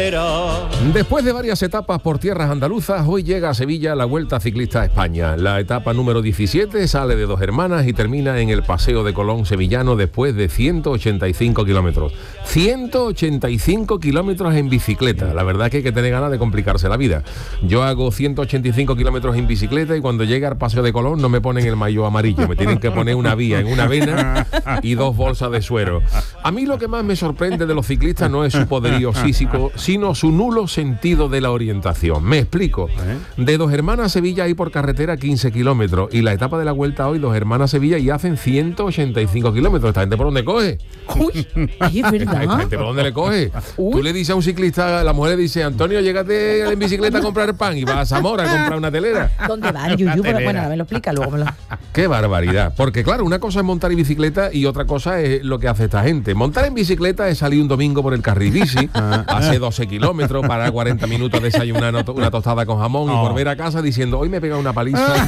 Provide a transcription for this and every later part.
velero. Después de varias etapas por tierras andaluzas, hoy llega a Sevilla la Vuelta Ciclista a España. La etapa número 17 sale de Dos Hermanas y termina en el Paseo de Colón sevillano después de 185 kilómetros. 185 kilómetros en bicicleta. La verdad es que hay que tener ganas de complicarse la vida. Yo hago 185 kilómetros en bicicleta y cuando llega al Paseo de Colón no me ponen el maillot amarillo. Me tienen que poner una vía en una vena y 2 bolsas de suero. A mí lo que más me sorprende de los ciclistas no es su poderío físico, sino su nulo sentido de la orientación. Me explico. De Dos Hermanas a Sevilla hay por carretera 15 kilómetros y la etapa de la Vuelta hoy, Dos Hermanas a Sevilla, y hacen 185 kilómetros. ¿Esta gente por dónde coge? Uy, ay, es verdad. ¿Esta gente por dónde le coge? Tú le dices a un ciclista, la mujer le dice, Antonio, llégate en bicicleta a comprar pan, y va a Zamora a comprar una telera. ¿Dónde va, Yuyu? Bueno, me lo explica luego. Qué barbaridad. Porque claro, una cosa es montar en bicicleta y otra cosa es lo que hace esta gente. Montar en bicicleta es salir un domingo por el carril bici, hace 12 kilómetros, parar 40 minutos a desayunar una tostada con jamón y volver a casa diciendo, hoy me he pegado una paliza.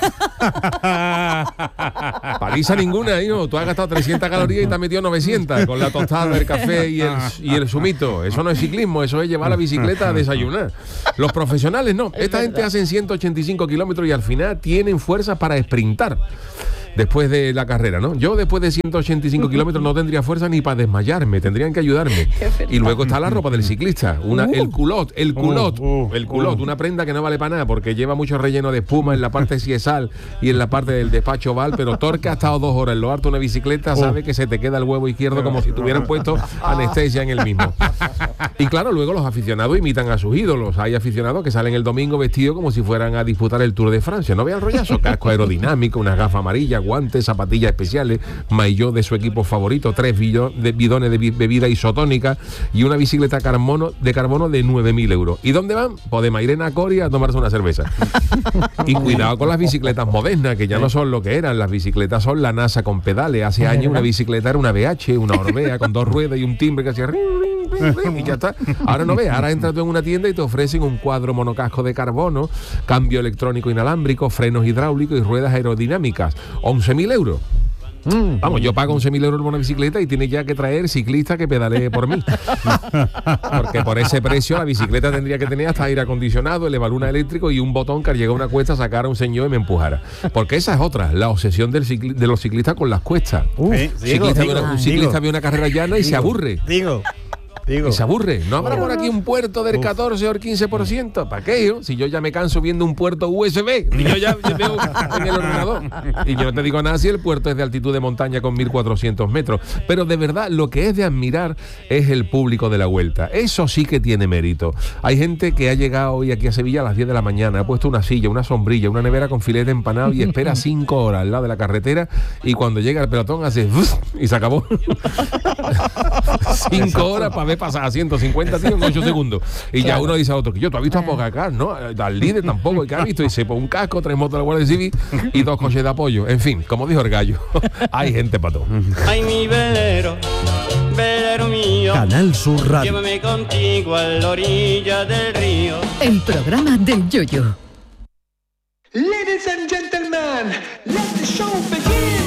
Paliza ninguna, hijo. Tú has gastado 300 calorías y te has metido 900 con la tostada, el café y el zumito. Eso no es ciclismo, eso es llevar la bicicleta a desayunar. Los profesionales no. Esta gente hacen 185 kilómetros y al final tienen fuerza para sprintar después de la carrera, ¿no? Yo después de 185 kilómetros no tendría fuerza ni para desmayarme, tendrían que ayudarme. Y luego está la ropa del ciclista, el culot, una prenda que no vale para nada porque lleva mucho relleno de espuma en la parte siesal y en la parte del despacho oval, pero Torque ha estado 2 horas en lo harto de una bicicleta, sabe que se te queda el huevo izquierdo como si tuvieran puesto anestesia en el mismo. Y claro, luego los aficionados imitan a sus ídolos. Hay aficionados que salen el domingo vestidos como si fueran a disputar el Tour de Francia. No vean el rollazo, casco aerodinámico, unas gafas amarillas, guantes, zapatillas especiales, maillot de su equipo favorito, 3 bidones de bebida isotónica y una bicicleta de carbono de 9.000 euros. ¿Y dónde van? Pues de Mairena a Coria a tomarse una cerveza. Y cuidado con las bicicletas modernas, que ya no son lo que eran. Las bicicletas son la NASA con pedales. Hace años una bicicleta era una BH, una Orbea con 2 ruedas y un timbre que hacía y ya está. Ahora no ves, ahora entras tú en una tienda y te ofrecen un cuadro monocasco de carbono, cambio electrónico inalámbrico, frenos hidráulicos y ruedas aerodinámicas. 11.000 euros. Vamos, yo pago 11.000 euros por una bicicleta y tiene ya que traer ciclista que pedalee por mí. Porque por ese precio la bicicleta tendría que tener hasta aire acondicionado, elevaluna eléctrico y un botón que al llegar a una cuesta sacara a un señor y me empujara. Porque esa es otra, la obsesión de los ciclistas con las cuestas. Un ciclista ve una carrera llana y se aburre. Y se aburre. ¿No habrá por aquí un puerto del 14 o el 15%? ¿Para qué, yo? Si yo ya me canso viendo un puerto USB. Y yo ya veo en el ordenador. Y yo no te digo nada si el puerto es de altitud de montaña con 1.400 metros. Pero de verdad, lo que es de admirar es el público de la Vuelta. Eso sí que tiene mérito. Hay gente que ha llegado hoy aquí a Sevilla a las 10 de la mañana, ha puesto una silla, una sombrilla, una nevera con filete empanado y espera 5 horas al lado de la carretera y cuando llega el pelotón hace y se acabó. 5 horas para ver pasar a 150 tíos en 8 segundos. Y ya uno dice a otro, que yo, ¿tú has visto a Pogacar? No, al líder tampoco. ¿Y qué has visto? Y se pone un casco, 3 motos de la Guardia Civil y 2 coches de apoyo. En fin, como dijo el gallo, hay gente para todo. Ay, mi velero, velero mío. Canal Sur Radio. Llévame contigo a la orilla del río. El programa del Yoyo. Ladies and gentlemen, let the show begin.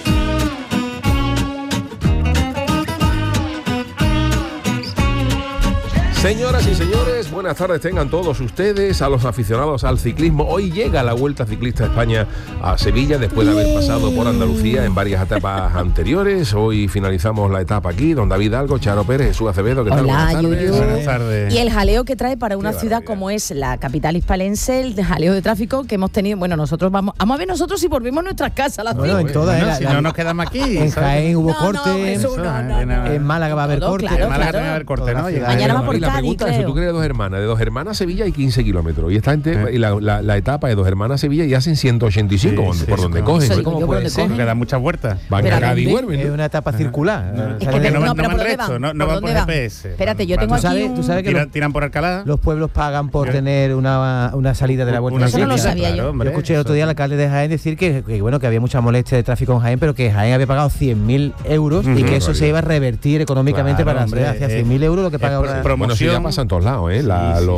Señoras y señores, buenas tardes tengan todos ustedes, a los aficionados al ciclismo. Hoy llega la Vuelta Ciclista a España a Sevilla después de haber pasado por Andalucía en varias etapas anteriores. Hoy finalizamos la etapa aquí, don David Algo, Charo Pérez, Jesús Acevedo. ¿Qué tal? Hola, Buenas tardes. Y el jaleo que trae para una ciudad como es la capital hispalense, el jaleo de tráfico que hemos tenido. Bueno, nosotros vamos a ver nosotros si volvemos a nuestras casas. En todas, si no nos quedamos aquí. En Jaén hubo corte, en Málaga va a haber corte. Claro, en Málaga también va a haber corte, ¿no? Mañana va por y la pregunta es, tú crees de Dos Hermanas a Sevilla hay 15 kilómetros y esta gente y la etapa de Dos Hermanas a Sevilla y hacen 185 por donde cogen. ¿Cómo puede ser? Porque da muchas vueltas. Van a Cádiz y vuelven. Es una etapa circular. Porque no van recto, no van por GPS. Espérate, yo tengo aquí ¿Tú sabes que tiran por Alcalá? Los pueblos pagan por tener una salida de la Vuelta. Eso no lo sabía yo. Yo escuché el otro día al alcalde de Jaén decir que había mucha molestia de tráfico en Jaén, pero que Jaén había pagado 100.000 euros y que eso se iba a revertir económicamente para la ciudad. Hacia 100.000 euros lo que paga ahora. Bueno, eso ya pasa en todos lados, ¿eh?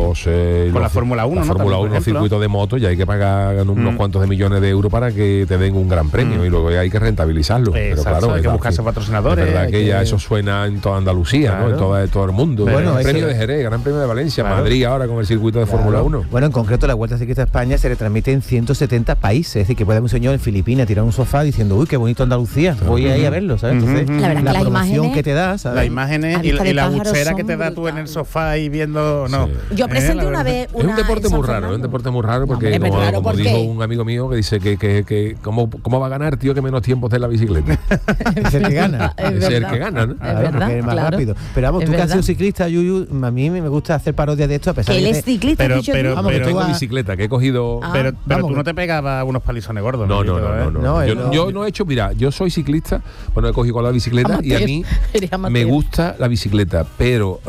Con la Fórmula 1, la Fórmula 1, los circuitos de moto, ya hay que pagar unos cuantos de millones de euros para que te den un gran premio y luego hay que rentabilizarlo. Pero claro, hay que buscarse patrocinadores. Es verdad que ya eso suena en toda Andalucía, ¿no? En todo el mundo. Bueno, el premio de Jerez, Gran Premio de Valencia, Madrid ahora con el circuito de Fórmula 1. Bueno, en concreto la Vuelta Ciclista a España se retransmite en 170 países, es decir, que puede haber un señor en Filipinas tirar un sofá diciendo, uy, qué bonito Andalucía, voy ahí a verlo, ¿sabes? Entonces, la verdad, la que promoción que te da, ¿sabes? Las imágenes y la buchera que te da tú en el sofá y viendo... Yo presenté una vez es un deporte muy raro, porque como dijo un amigo mío que dice que ¿cómo va a ganar, tío, que menos tiempo esté en la bicicleta? Es el que gana. Es el que gana, ¿no? Claro, porque es más rápido. Pero vamos, tú que has sido ciclista, Yuyu, a mí me gusta hacer parodias de esto, a pesar de que él es ciclista, pero tengo bicicleta, que he cogido... Pero tú no te pegabas unos palizones gordos. No. Yo no he hecho, mira, yo soy ciclista, bueno, he cogido con la bicicleta y a mí me gusta la bicicleta, pero...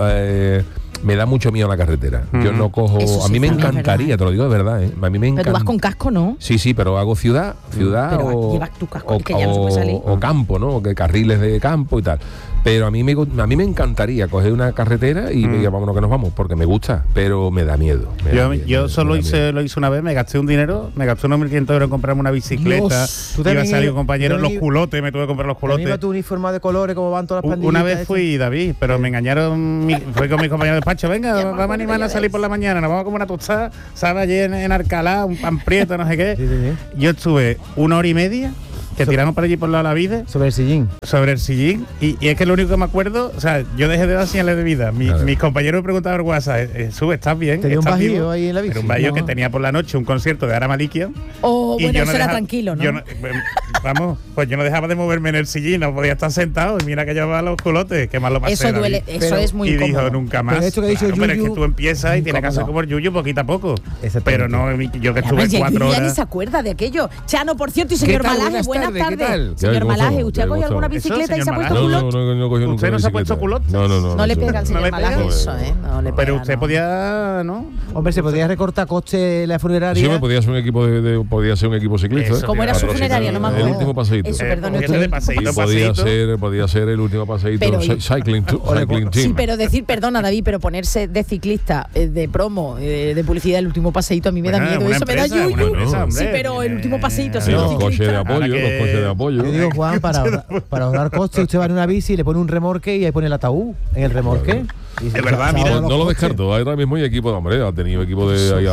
me da mucho miedo la carretera. Yo no cojo... Eso a mí sí, me también encantaría, te lo digo de verdad, ¿eh? A mí me encanta. Pero tú vas con casco, ¿no? Sí, pero hago ciudad pero llevas tu casco, que ya no se puede salir. o campo, ¿no? O que carriles de campo y tal. Pero a mí me encantaría coger una carretera y vámonos que nos vamos, porque me gusta, pero me da miedo. Yo solo lo hice una vez, me gasté unos 1.500 euros en comprarme una bicicleta. Iba a salir un compañero, los culotes, me tuve que comprar los culotes. ¿Iba tu uniformado de colores, como van todas las pandillas? Una vez fui, David, pero me engañaron, fui con mis compañeros de despacho, venga, vamos a animar a salir por la mañana, nos vamos a comer una tostada, ¿sabes? Allí en Alcalá, un pan prieto, no sé qué. Sí. Yo estuve 1 hora y media que tiramos por allí por la vida sobre el sillín y es que lo único que me acuerdo, o sea, yo dejé de dar señales de vida. Mis compañeros me preguntaban por WhatsApp, Sube, ¿estás bien? ¿Tenía un bajío ahí en la bici? Era un bajío que tenía por la noche un concierto de Ara Malikia. Bueno, eso era tranquilo, ¿no? Vamos, pues yo no dejaba de moverme en el sillín, no podía estar sentado y mira que llevaba los culotes, que mal lo pasé. Eso duele, eso es muy incómodo. Y dijo, nunca más. Pero esto que ha dicho Yuyu, pero es que tú empiezas y tienes que hacer como el Yuyu poquito a poco. Pero no, yo que estuve 4 horas. Ya ni se acuerda de aquello. Chano, por cierto, y señor Malaje, buenas tardes. Señor Malaje, ¿usted ha cogido alguna bicicleta y se ha puesto culote? No, ¿Usted no se ha puesto culote? No le pega al señor Malaje eso, ¿eh? No le pega. Pero usted podía, ¿no? Hombre, se podía recortar coste la funeraria. Sí, me podía ser un equipo ciclista. ¿Cómo era su funeraria? No me acuerdo. El último paseíto. Eso, perdón. Podía ser el último paseíto. Cycling team. Sí, pero decir, perdona, David, pero ponerse de ciclista, de promo, de publicidad, el último paseíto a mí me da miedo. Eso me da yuyu. Sí, pero el último paseíto. Los coches de apoyo. Yo digo, Juan, para ahorrar costes, usted va en una bici, le pone un remorque y ahí pone el ataúd en el remorque. Es verdad, mira, no lo descarto. Ahora mismo hay equipo de hombre, han tenido equipo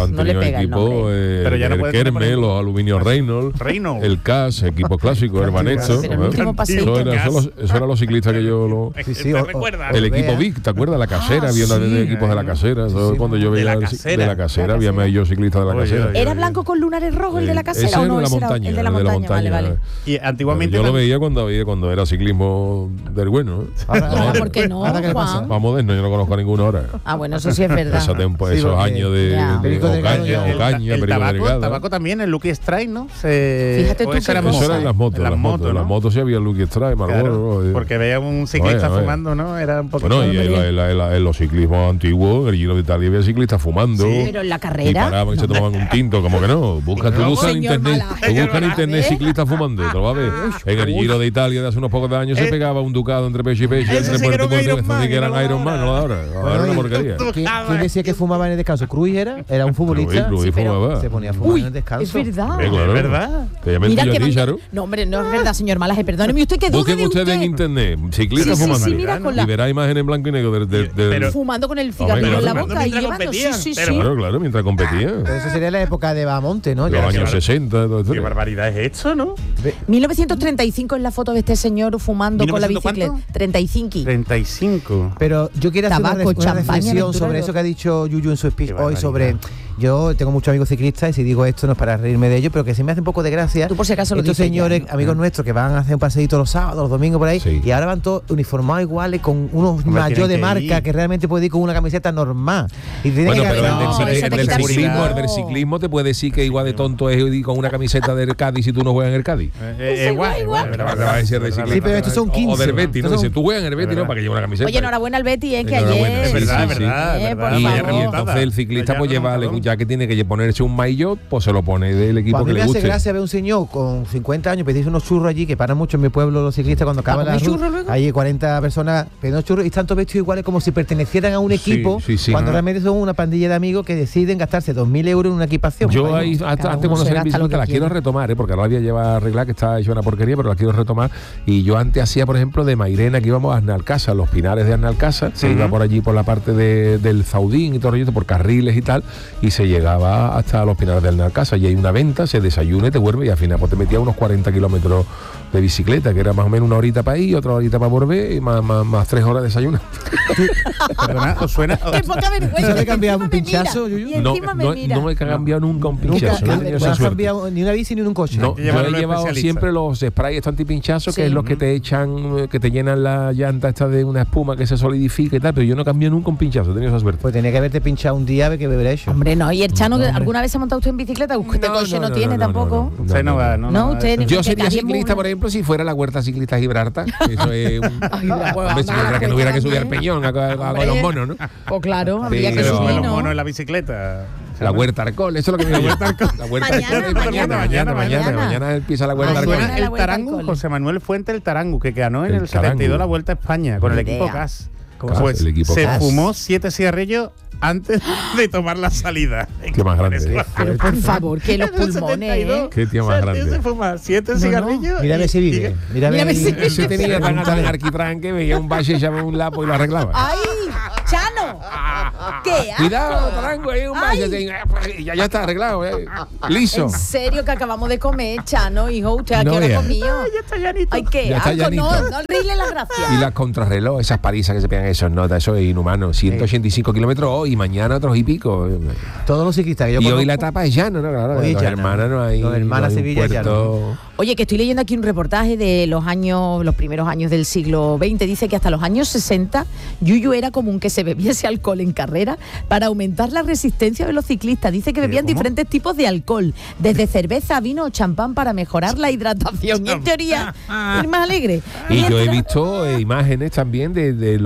pero ya no el Kermel, los Aluminios Reynolds, el CAS, equipo clásico, Hermanexo. Eso eran los ciclistas que yo el equipo Vic, ¿te acuerdas? La Casera, había de equipos de la Casera. Eso yo veía de la Casera, había yo ciclista de la Casera. ¿Era blanco con lunares rojos el de la Casera o no? El de la montaña, vale. Y antiguamente yo lo veía cuando era ciclismo del bueno. ¿Por qué no, Juan? Va moderno, yo no conozco a ninguna hora. Bueno, eso sí es verdad. Esos años de Ocaña, el tabaco también, el Lucky Strike, ¿no? Fíjate tú que eso eran las motos. Las motos sí había Lucky Strike, Marlboro. Porque veía un ciclista fumando, ¿no? Era un poco... Bueno, y en los ciclismos antiguos, en el Giro de Italia había ciclistas fumando. Sí, pero en la carrera... Y paraban y se tomaban un tinto, como que no. Busca en internet ciclistas fumando, te lo vas a ver. En el Giro de Italia de hace unos pocos años se pegaba un ducado entre pecho y pecho. Entre Puerto y Puerto, que eran Iron Man, no ahora. Era una porquería. ¿Quién decía que fumaba en el descanso? ¿Cruz era un futbolista? Cruz fumaba. Se ponía a fumar en el descanso. Es verdad. Es verdad. Mira que no, hombre, no es verdad, señor Malaje, perdóneme usted que dude de usted. Busquen ustedes en internet, ciclista fumando. Sí, mira, y verá imágenes en blanco y negro fumando con el cigarrillo en la boca y llevando. Sí. Claro, mientras competía. Pero eso sería la época de Bamonte, ¿no? Los años 60. Qué barbaridad es esto, ¿no? 1935 es la foto de este señor fumando con la bicicleta. 35. Pero yo quiero hacer una reflexión sobre eso que ha dicho Yuyu en su speech hoy sobre... Yo tengo muchos amigos ciclistas y si digo esto no es para reírme de ellos, pero que se me hace un poco de gracia. Tú por si acaso lo estos señores, ya, ¿no? amigos nuestros, que van a hacer un paseíto los sábados, los domingos por ahí, y ahora van todos uniformados iguales con unos mayos de marca que realmente puede ir con una camiseta normal. Y bueno, pero el del ciclismo te puede decir que igual de tonto es ir con una camiseta del Cádiz si tú no juegas en el Cádiz. Igual. Pero va a decir del ciclismo. Sí, pero estos son 15. O del Betis, ¿no? Dice, tú juegas en el Betis, ¿no? Para que lleve una camiseta. Oye, enhorabuena al Betis, que enhorabuena. ayer. Es verdad, Sí, es sí. verdad, es verdad. por Y favor. entonces el ciclista pues lleva, ya que tiene que ponerse un maillot, pues se lo pone del equipo Pues a que mí le me hace guste. gracia ver un señor con 50 años pedirse unos churros allí, que paran mucho en mi pueblo los ciclistas cuando acaba comer la churros ruta. luego? Hay 40 personas pidiendo churros y están todos vestidos iguales como si pertenecieran a un equipo, sí, sí. cuando realmente son una pandilla de amigos que deciden gastarse 2.000 euros en una equipación. Yo Vaya. ahí, antes Cada cuando uno se salía en gasta lo bicicleta que la quiero quiere. retomar, porque ahora la había llevado arreglada, que está hecha una porquería, pero la quiero retomar. Y yo antes hacía, por ejemplo, de Mairena, que íbamos a Arnalcasa, los pinares de Arnalcasa, se iba por allí por la parte del Zaudín y todo el rollo, por carriles y tal, y se llegaba hasta los pinares de Arnalcasa, y hay una venta, se desayuna y te vuelve, y al final pues te metía unos 40 kilómetros de bicicleta, que era más o menos una horita para ir, otra horita para volver, y más 3 horas de desayuno. Perdona, ¿os suena? Qué poca vergüenza. ¿Sabes que cambiar encima un me mira, pinchazo, Yuyu? Y encima me mira. No he cambiado nunca un Nunca pinchazo, no he tenido no esa has suerte. cambiado ni una bici ni un coche. No, que yo llevarlo he al llevado especialista. siempre los sprays estos antipinchazos, Sí. que es los que te echan, que te llenan la llanta esta de una espuma que se solidifica y tal, pero yo no cambié nunca un pinchazo, he tenido esa suerte. Pues tenía que haberte pinchado un día a ver qué haber hecho. Hombre, no. ¿Y el Chano alguna vez se ha montado usted en bicicleta? Usted coche no tiene tampoco. Usted no va, no. No, usted- Yo que sería también ciclista, muy- por ejemplo, si fuera la Huerta Ciclista Gibraltar. Eso es un... Ay, la hueva, Hombre, si anda, fuera que no pues hubiera que subir al también. peñón a los monos, ¿no? Pues claro, habría que Pero- subir, los ¿no? monos en la bicicleta. La Huerta Arcol, eso es lo que me digo. La Huerta mañana empieza la Huerta Mañana. Arcol. Suena la el Vuelta al Tarango, Cole. José Manuel Fuente el Tarango, que ganó en El el 72 Tarango. la Vuelta a España con el Ni equipo idea. CAS. CAS, Pues el equipo se CAS. fumó 7 cigarrillos antes de tomar la salida. Qué más grande. Pero por favor, que los En el pulmones. 72, Qué tío más grande. Se fuma 7 No, cigarrillos. Mira a ver si vive. Mira a ver Mira a ver si- Ese tenía tan alta en arquitrán que veía un valle, echaba un lapo y lo arreglaba. ¡Ay! ¡Chano! ¿Qué? asco! Cuidado, Tarango, hay un valle. Ya está arreglado, liso. En serio que acabamos de comer, Chano, hijo, usted a qué No hora vea. comió. Ya está llanito. Ay, qué Ya está asco, no, llanito. no ríele la gracia. Y las contrarreloj, esas parisas que se pegan esos notas, eso es inhumano. 185 kilómetros hoy y mañana otros y pico. Todos los ciclistas que yo Y hoy conozco, la etapa es llano, ¿no? Claro, Hoy es los llana. hermanas no hay. Los hermanas no hay un Sevilla es puerto. Oye, que estoy leyendo aquí un reportaje de los primeros años del siglo XX. Dice que hasta los años 60, Yuyu era común que se bebiese alcohol en carrera para aumentar la resistencia de los ciclistas. Dice que bebían ¿Cómo? diferentes tipos de alcohol, desde cerveza, vino o champán para mejorar la hidratación. Y en teoría, ir más alegre. Y yo he Mientras- visto imágenes también de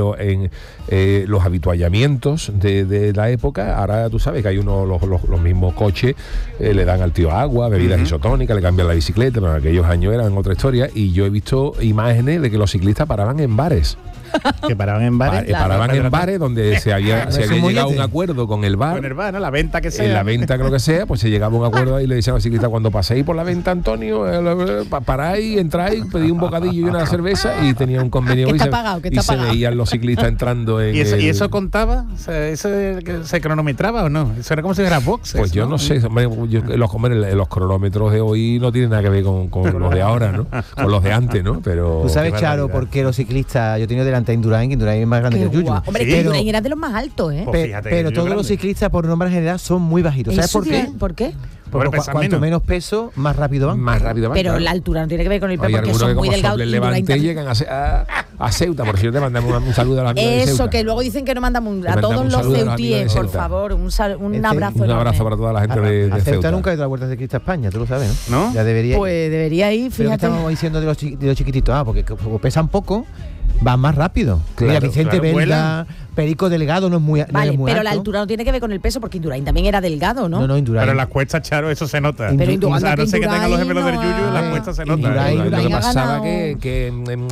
los habituallamientos de la época. Ahora tú sabes que hay los mismos coches, le dan al tío agua, bebidas isotónicas, le cambian la bicicleta, pero en aquellos años eran otra historia. Y yo he visto imágenes de que los ciclistas paraban en bares. Que paraban en bares. Paraban en bares donde se había es un llegado a un mollete. acuerdo con el bar. Con el bar, ¿no? La venta que sea. En la venta, creo que sea, pues se llegaba a un acuerdo y le decían al ciclista: cuando paséis por la venta, Antonio, paráis, entráis, pedí un bocadillo y una cerveza, y tenía un convenio Que y está se, pagado, que y está se pagado. veían los ciclistas entrando en ¿Y el- eso contaba? O sea, ¿eso se cronometraba o no? Eso era como si fuera box. Pues yo no sé, hombre, los cronómetros de hoy no tienen nada que ver con los de ahora, ¿no? Con los de antes, ¿no? Pero Tú sabes, qué Charo, barbaridad. por qué los ciclistas, yo he tenido delante a Indurain, que Indurain es más grande Qué que el Yuyu. guau. Hombre, Sí. que pero, Indurain era de los más altos, ¿eh? Pues fíjate que pero Yuyu todos es los grande. ciclistas, por norma general, son muy bajitos. ¿Sabes Eso por te qué? iba- ¿Por qué? Porque Hombre, pesan cuanto menos. menos peso, más rápido van. más rápido van, Pero claro. la altura no tiene que ver con el Hay peso, porque algunos son que muy como delgados. soplen Indurain levante también. llegan a Ceuta. Por cierto, te mandamos un saludo a la amiga de Eso, Ceuta. que luego dicen que no mandamos a mandamos todos un los saludo a los amigos ceutíes, de por Ceuta. favor, un abrazo Un enorme. abrazo para toda la gente de A Ceuta Ceuta. nunca ha ido a la Vuelta Ciclista a España, tú lo sabes, ¿no? ¿No? Ya debería ir. Pues debería ir, Pero que fíjate. estamos diciendo de los chiquititos. Porque como pesan poco, van más rápido. Claro, Mira, Vicente claro, Velda, Perico Delgado no es muy, no Vale, es muy pero alto. la altura no tiene que ver con el peso, porque Indurain también era delgado, ¿no? No, Indurain. Pero en las cuestas, Charo, eso se nota. Pero O sea, no sé que tengan los Indurain gemelos del no Yuyu, en las ha- cuestas se Indurain- nota. Lo que Indurain ha pasaba ganado. que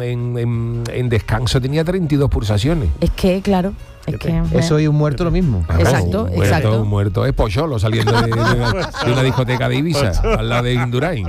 en descanso tenía 32 pulsaciones. Es que, claro, es que... Eso y un muerto lo mismo. Exacto, un muerto, exacto. Un muerto es Pocholo saliendo de una discoteca de Ibiza, al lado de Indurain.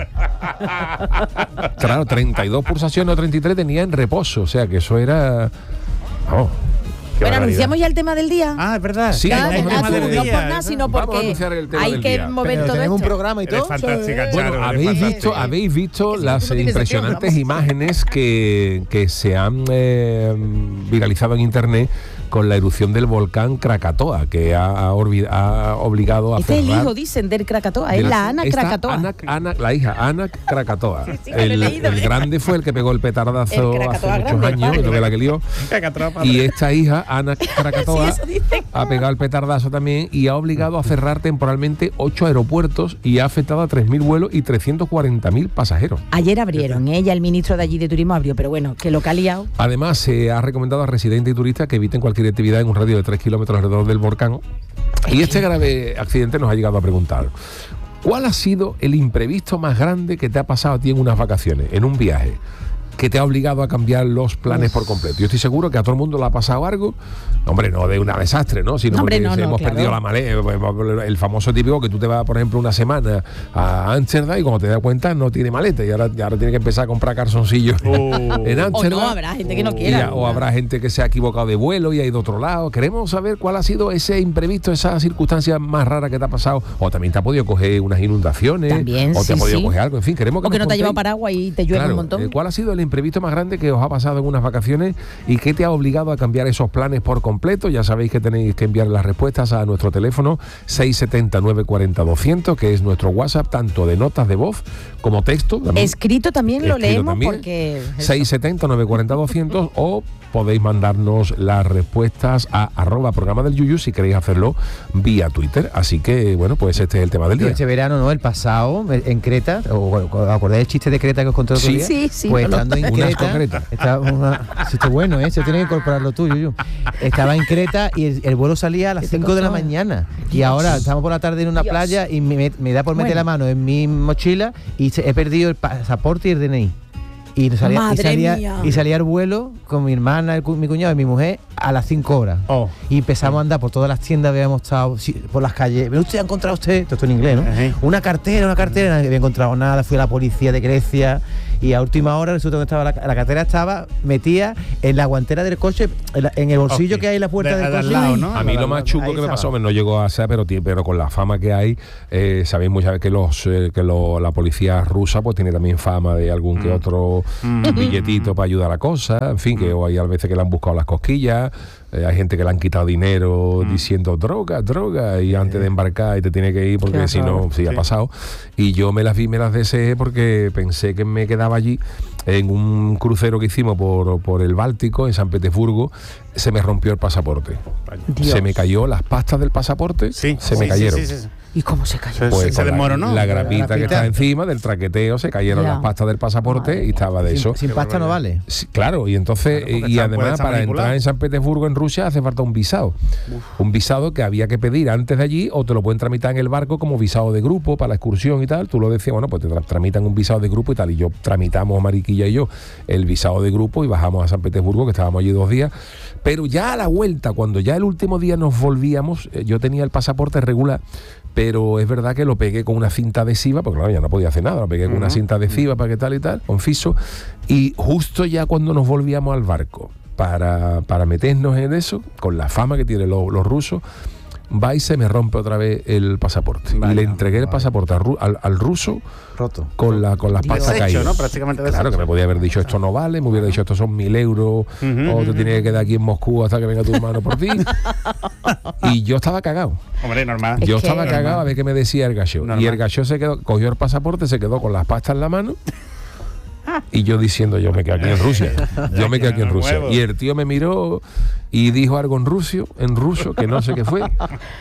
Claro, 32 pulsaciones o 33 tenía en reposo, o sea que eso era... Vamos. Qué Bueno, barbaridad. anunciamos ya el tema del día. Ah, es verdad. Sí, Nada, hay de un nada, tema del no día, por nada, sino Vamos a porque anunciar el tema hay del que día. mover Pero todo tenemos un esto. programa y Eres todo. fantástica, Sí. Charo. Bueno, eres fantástica. habéis visto Es que las tú no tienes impresionantes sección, imágenes que se han viralizado en internet con la erupción del volcán Krakatoa, que ha obligado a Este es el cerrar. hijo, dicen, del Krakatoa, es la Ana Esta Krakatoa. la hija Ana Krakatoa. Sí, sí, que lo he leído, el grande fue el que pegó el petardazo El hace Krakatoa muchos grande, años, padre. lo que la que lió. Cacatropa. Y esta hija, Ana Krakatoa, Sí, eso dicen. ha pegado el petardazo también y ha obligado a cerrar temporalmente 8 aeropuertos y ha afectado a 3.000 vuelos y 340.000 pasajeros. Ayer abrieron, ella, el ministro de allí de turismo abrió, pero bueno, que lo que ha liado. Además, se ha recomendado a residentes y turistas que eviten cualquier cualquier actividad en un radio de 3 kilómetros alrededor del volcán. Y este grave accidente nos ha llegado a preguntar: ¿cuál ha sido el imprevisto más grande que te ha pasado a ti en unas vacaciones, en un viaje, que te ha obligado a cambiar los planes por completo? Yo estoy seguro que a todo el mundo le ha pasado algo, hombre, no de un desastre, ¿no? Sino porque hemos perdido la maleta, el famoso típico que tú te vas, por ejemplo, una semana a Ámsterdam y cuando te das cuenta no tiene maleta y ahora tienes que empezar a comprar calzoncillos en Ámsterdam. O no, habrá gente que no quiera. O habrá gente que se ha equivocado de vuelo y ha ido a otro lado. Queremos saber cuál ha sido ese imprevisto, esa circunstancia más rara que te ha pasado. O también te ha podido coger unas inundaciones. También, o te ha podido coger algo. En fin, queremos que o que no te ha llevado contéis, paraguas y te llueve un montón. ¿cuál ha sido el imprevisto más grande que os ha pasado en unas vacaciones y qué te ha obligado a cambiar esos planes por completo? Ya sabéis que tenéis que enviar las respuestas a nuestro teléfono 670-940-200, que es nuestro WhatsApp, tanto de notas de voz como texto. Escrito también lo leemos porque... 670-940-200 o podéis mandarnos las respuestas a @programa del Yuyu si queréis hacerlo vía Twitter. Así que, bueno, pues este es el tema del día. Este verano, ¿no? El pasado, en Creta, ¿acordáis del chiste de Creta que os conté el otro día? Sí. Pues estando en Creta, esto es bueno, ¿eh? Se tiene que incorporarlo tú, Yuyu. Estaba en Creta y el vuelo salía a las 5 de la mañana. Y ahora estamos por la tarde en una playa y me da por meter la mano en mi mochila y he perdido el pasaporte y el DNI. Y salía el vuelo con mi hermana, mi cuñado y mi mujer a las 5 horas. Y empezamos a andar por todas las tiendas, habíamos estado por las calles. ¿Pero usted ha encontrado usted? Esto en inglés, ¿no? Una cartera, no había encontrado nada. Fui a la policía de Grecia y a última hora resulta que estaba la cartera estaba metida en la guantera del coche, en el bolsillo que hay en la puerta del coche. Lado, ¿no? A mí lo más chungo que me pasó, no llegó a ser, pero con la fama que hay, sabéis muchas veces que la policía rusa pues tiene también fama de algún que otro billetito para ayudar a la cosa, en fin, que hay a veces que le han buscado las cosquillas. Hay gente que le han quitado dinero diciendo droga, y antes de embarcar y te tiene que ir porque si no, ha pasado. Y yo me las deseé porque pensé que me quedaba allí en un crucero que hicimos por el Báltico, en San Petersburgo. Se me rompió el pasaporte. Dios. Se me cayó las pastas del pasaporte, me cayeron. Sí. ¿Y cómo se cayó? Pues se desmoronó. La grapita que está encima del traqueteo, se cayeron las pastas del pasaporte y estaba de eso. Sin pasta no vale. Sí, claro, y entonces, y además para entrar en San Petersburgo, en Rusia, hace falta un visado. Un visado que había que pedir antes de allí, o te lo pueden tramitar en el barco como visado de grupo para la excursión y tal. Tú lo decías, bueno, pues te tramitan un visado de grupo y tal. Y yo tramitamos, Mariquilla y yo, el visado de grupo y bajamos a San Petersburgo, que estábamos allí 2 días. Pero ya a la vuelta, cuando ya el último día nos volvíamos, yo tenía el pasaporte regular, pero es verdad que lo pegué con una cinta adhesiva, porque claro, ya no podía hacer nada, lo pegué con una cinta adhesiva para que tal y tal, con fiso, y justo ya cuando nos volvíamos al barco para meternos en eso, con la fama que tienen los rusos, va y se me rompe otra vez el pasaporte. Y le entregué el pasaporte al ruso roto, con las pastas caídas, ¿no? Prácticamente claro, que me podía haber dicho esto no vale, me hubiera dicho estos son 1.000 euros, o te tienes que quedar aquí en Moscú hasta que venga tu hermano por ti. Y yo estaba cagado. Hombre, normal. Yo estaba cagado a ver qué me decía el gallo. Y el gallo cogió el pasaporte, se quedó con las pastas en la mano. Y yo diciendo, yo me quedo aquí en Rusia. Yo me quedo aquí en Rusia. Y el tío me miró y dijo algo en ruso, que no sé qué fue.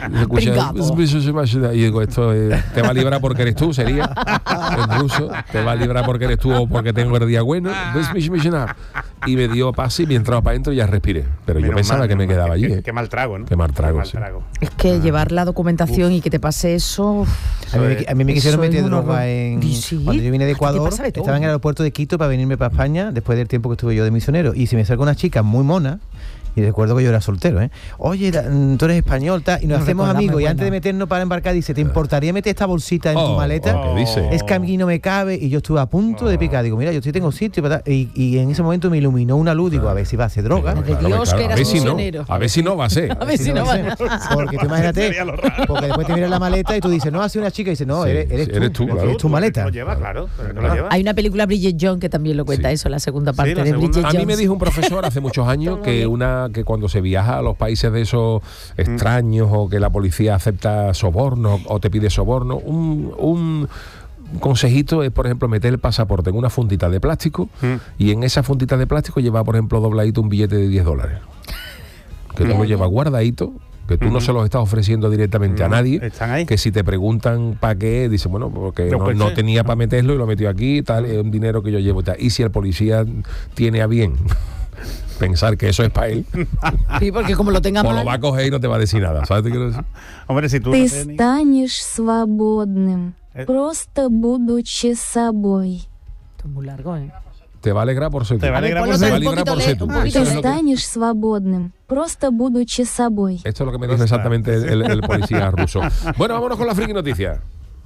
Y digo, esto te va a librar porque eres tú, sería en ruso, te va a librar porque eres tú o porque tengo el día bueno. Y me dio pase y me entraba para adentro y ya respiré. Pero yo pensaba que me quedaba allí. Qué mal trago, ¿no? Qué mal trago, sí. Es que llevar la documentación y que te pase eso... A mí me quisieron meter droga ¿Sí? cuando yo vine de Ecuador, estaba en el aeropuerto de Quito para venirme para España después del tiempo que estuve yo de misionero, y se me acerca una chica muy mona. Y recuerdo que yo era soltero, ¿eh? Oye, tú eres español, y nos hacemos amigos. Y antes de meternos para embarcar, dice, ¿te importaría meter esta bolsita en tu maleta? ¿Qué dice? Es que a mí no me cabe. Y yo estuve a punto de picar. Digo, mira, yo sí tengo sitio. Y en ese momento me iluminó una luz. Digo, a ver si va a ser droga. Dios, que eras misionero. A ver si no va a ser. A ver si no va a ser. Porque tú imagínate, porque después te miras la maleta y tú dices, no, ha sido una chica. Y dices, no, eres tú, claro. Es tu maleta. Lo lleva, claro. No lo lleva. Hay una película, Bridget Jones, que también lo cuenta eso, la segunda parte de Bridget Jones. A mí me dijo un profesor hace muchos años que cuando se viaja a los países de esos extraños o que la policía acepta sobornos o te pide soborno, un consejito es, por ejemplo, meter el pasaporte en una fundita de plástico y en esa fundita de plástico lleva, por ejemplo, dobladito un billete de $10. Que tú lo llevas guardadito, que tú no se los estás ofreciendo directamente a nadie, que si te preguntan para qué, dice, bueno, porque no tenía para meterlo y lo metió aquí, tal, es un dinero que yo llevo, tal. Y si el policía tiene a bien pensar que eso es para él, Sí, porque como lo tenga o lo mal. va a coger y no te va a decir nada. ¿Sabes qué quiero decir? Hombre, si tú Ты no tienes- станешь свободным, просто будучи собой. Esto es muy largo, ¿eh? Te va a alegrar por ser tú. Te va a alegrar ponlo por Te ser va a un alegrar poquito por ser tú. un poquito Eso Ты es lo que- станешь свободным, просто будучи собой. Esto es lo que me dice exactamente el policía ruso. Bueno, vámonos con la friki noticia.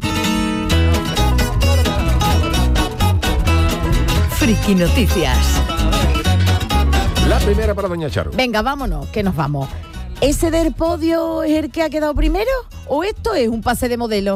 Friki Noticias. La primera para Doña Charo. Venga, vámonos, que nos vamos. ¿Ese del podio es el que ha quedado primero? ¿O esto es un pase de modelo?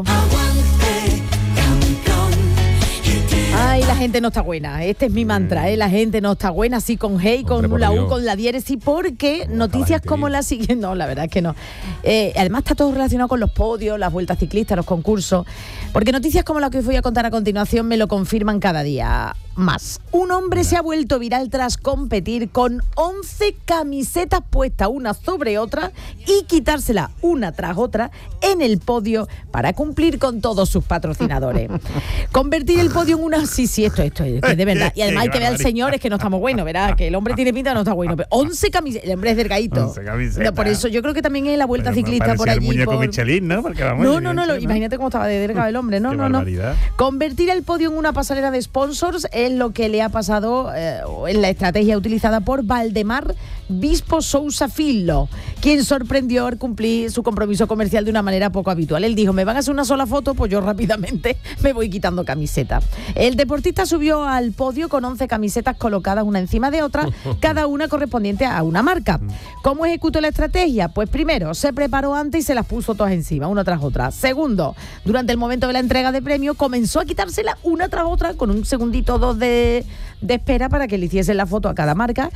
Ay, la gente no está buena. Este es mi mantra, ¿eh? La gente no está buena, así con Hey, con Hombre, por la U, Dios. con la diéresis, porque ¿Cómo noticias está la gente como bien? la siguiente. No, la verdad es que no. Además, está todo relacionado con los podios, las vueltas ciclistas, los concursos. Porque noticias como la que os voy a contar a continuación me lo confirman cada día más. Un hombre se ha vuelto viral tras competir con 11 camisetas puestas una sobre otra y quitársela una tras otra en el podio para cumplir con todos sus patrocinadores. Convertir el podio en una... Sí, esto es que de verdad. Y además hay que ver al señor, es que no estamos buenos, ¿verdad? Que el hombre tiene pinta de no está bueno. Pero 11 camisetas, el hombre es delgadito. 11 camisetas. No, por eso yo creo que también es la vuelta Pero ciclista por parecía allí. el muñeco por... Michelin, ¿no? Porque vamos, No, el no, Michelin, imagínate cómo estaba de delgado el hombre. No, Qué no, no. barbaridad. Convertir el podio en una pasarela de sponsors es lo que le ha pasado en la estrategia utilizada por Valdemar Bispo Sousa Filho, quien sorprendió al cumplir su compromiso comercial de una manera poco habitual. Él dijo, me van a hacer una sola foto, pues yo rápidamente me voy quitando camiseta. El deportista subió al podio con 11 camisetas colocadas una encima de otra, cada una correspondiente a una marca. ¿Cómo ejecutó la estrategia? Pues primero, se preparó antes y se las puso todas encima, una tras otra. Segundo, durante el momento de la entrega de premio, comenzó a quitársela una tras otra con un segundito o dos de espera para que le hiciesen la foto a cada marca.